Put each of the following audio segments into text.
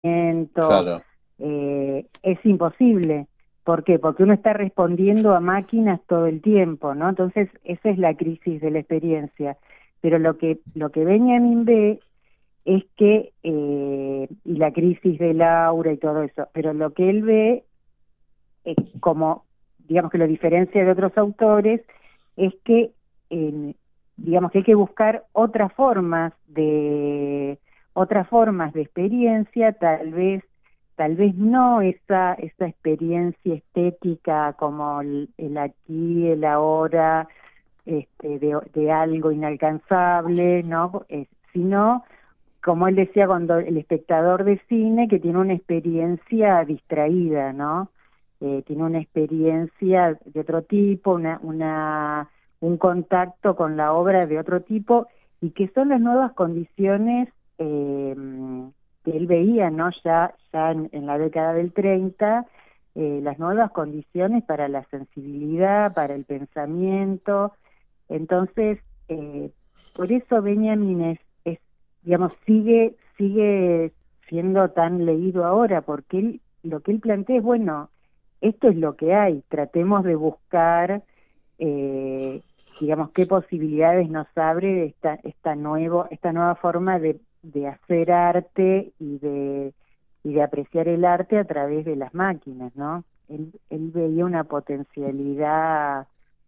Claro. Es imposible. ¿Por qué? Porque uno está respondiendo a máquinas todo el tiempo, ¿no? Entonces, esa es la crisis de la experiencia. Pero lo que Benjamin ve es que, y la crisis del aura y todo eso, pero lo que él ve, como, digamos que lo diferencia de otros autores, es que, digamos que hay que buscar otras formas de experiencia, tal vez no esa experiencia estética como el aquí, el ahora, de algo inalcanzable, ¿no? Sino, como él decía, cuando el espectador de cine que tiene una experiencia distraída, ¿no? Tiene una experiencia de otro tipo, un contacto con la obra de otro tipo, y que son las nuevas condiciones que él veía, ¿no? Ya en la década del 30, las nuevas condiciones para la sensibilidad, para el pensamiento. Entonces, por eso Benjamin digamos, sigue siendo tan leído ahora, porque lo que él plantea es, bueno, esto es lo que hay, tratemos de buscar, digamos, qué posibilidades nos abre esta nueva forma de hacer arte y de apreciar el arte a través de las máquinas, ¿no? Él veía una potencialidad,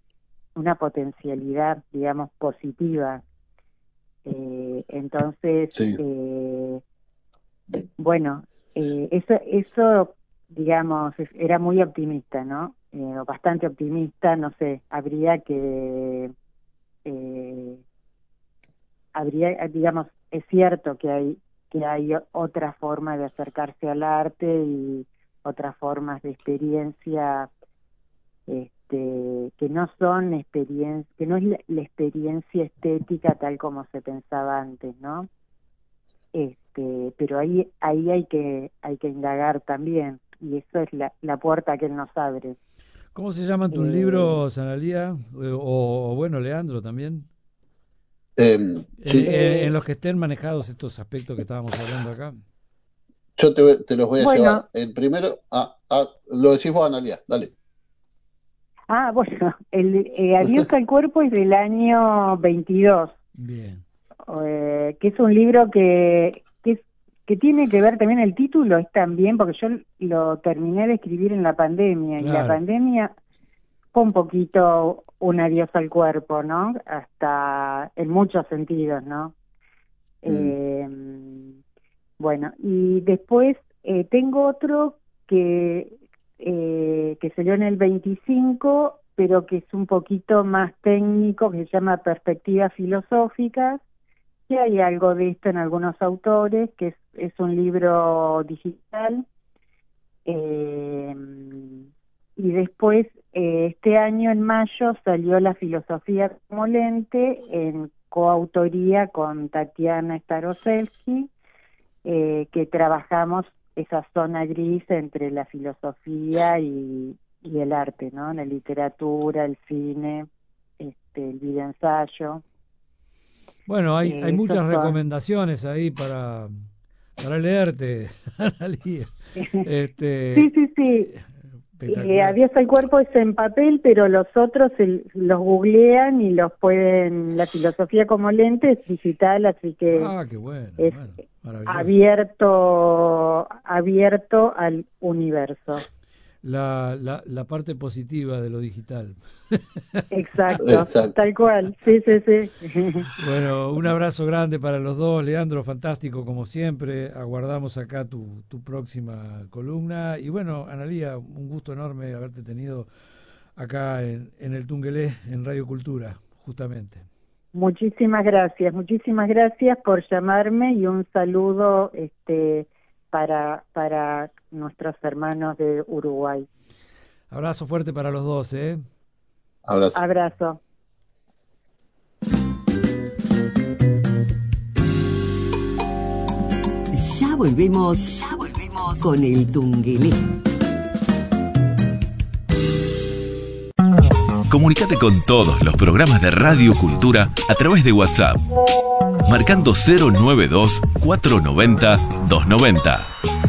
digamos, positiva. Entonces, sí. Bueno, eso, digamos, era muy optimista, ¿no? Bastante optimista, no sé, digamos, es cierto que hay otra forma de acercarse al arte y otras formas de experiencia, que no son que no es la experiencia estética tal como se pensaba antes, ¿no? Pero ahí hay que indagar también, y eso es la puerta que él nos abre. ¿Cómo se llaman tus libros, Analía? O bueno, Leandro también. Sí. En los que estén manejados estos aspectos que estábamos hablando acá. Yo te los voy a llevar. El primero, lo decís vos, Analía, dale. Bueno, Adiós al cuerpo es del año 22. Bien. Que es un libro que tiene que ver también, el título es también, porque yo lo terminé de escribir en la pandemia, claro. Y la pandemia fue un poquito un adiós al cuerpo, ¿no? Hasta en muchos sentidos, ¿no? Bueno, y después tengo otro que salió en el 25, pero que es un poquito más técnico, que se llama Perspectivas Filosóficas, que hay algo de esto en algunos autores, que es un libro digital. Y después, este año en mayo, salió La filosofía como lente, en coautoría con Tatiana Staroselsky, que trabajamos esa zona gris entre la filosofía y el arte, ¿no? La literatura, el cine, el videoensayo. Bueno, hay muchas recomendaciones ahí para leerte, Analía. Sí. Adiós al cuerpo es en papel, pero los otros los googlean y los pueden. La filosofía como lente es digital, así que qué bueno, es abierto al universo. La parte positiva de lo digital. Exacto, tal cual, sí. Bueno, un abrazo grande para los dos, Leandro, fantástico como siempre, aguardamos acá tu próxima columna, y bueno, Analía, un gusto enorme haberte tenido acá en el Tungelé, en Radio Cultura, justamente. Muchísimas gracias por llamarme, y un saludo para nuestros hermanos de Uruguay. Abrazo fuerte para los dos, Abrazo. Ya volvemos con el Tungelé. Comunicate con todos los programas de Radio Cultura a través de WhatsApp, marcando 092 490 290.